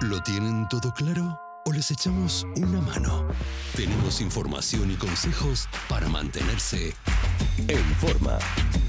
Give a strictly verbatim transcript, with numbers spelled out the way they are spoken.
¿Lo tienen todo claro? ¿O les echamos una mano? Tenemos información y consejos para mantenerse en forma.